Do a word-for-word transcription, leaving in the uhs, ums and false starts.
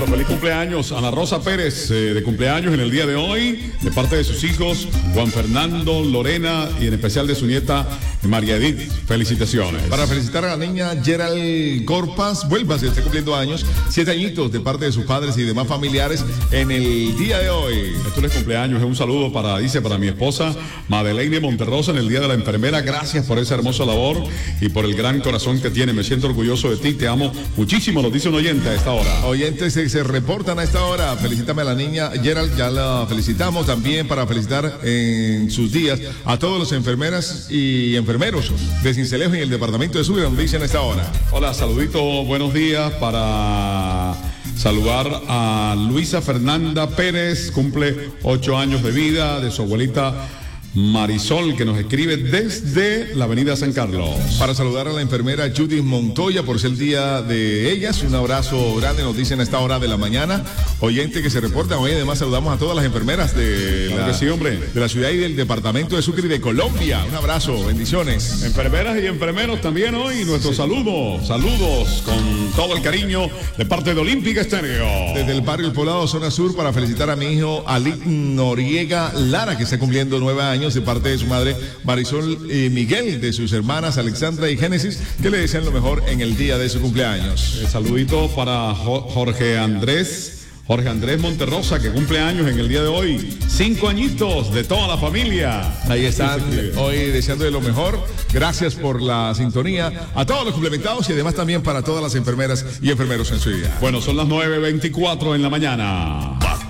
Bueno, feliz cumpleaños Ana Rosa Pérez, eh, de cumpleaños en el día de hoy, de parte de sus hijos Juan Fernando, Lorena y en especial de su nieta María Edith. Felicitaciones. Para felicitar a la niña Gerald Corpas, vuelva, se está cumpliendo años, siete añitos de parte de sus padres y demás familiares en el día de hoy. Esto es cumpleaños, es un saludo para, dice, para mi esposa Madeleine Monterrosa en el Día de la Enfermera. Gracias por esa hermosa labor y por el gran corazón que tiene. Me siento orgulloso de ti, te amo muchísimo, nos dice un oyente a esta hora. Oyentes se, se reportan a esta hora. Felicítame a la niña Gerald, ya la felicitamos. También para felicitar en sus días a todos los enfermeras y enfermeros de Sincelejo en el departamento de Sucre, donde dicen a esta hora. Hola, saludito, buenos días para saludar a Luisa Fernanda Pérez, cumple ocho años de vida, de su abuelita Marisol, que nos escribe desde la avenida San Carlos. Para saludar a la enfermera Judith Montoya por ser el día de ellas, un abrazo grande, nos dicen a esta hora de la mañana. Oyente que se reportan hoy, además saludamos a todas las enfermeras de, claro la, que sí, hombre, de la ciudad y del departamento de Sucre y de Colombia. Un abrazo, bendiciones. Enfermeras y enfermeros también hoy, nuestros sí. saludos, saludos con todo el cariño de parte de Olímpica Estéreo. Desde el barrio El Poblado, zona sur, para felicitar a mi hijo Ali Noriega Lara, que está cumpliendo nueve años, de parte de su madre Marisol y Miguel, de sus hermanas Alexandra y Génesis, que le desean lo mejor en el día de su cumpleaños. El saludito para Jorge Andrés. Jorge Andrés Monterrosa, que cumple años en el día de hoy. Cinco añitos de toda la familia. Ahí están, hoy deseando de lo mejor. Gracias por la sintonía. A todos los complementados y además también para todas las enfermeras y enfermeros en su día. Bueno, son las nueve veinticuatro en la mañana.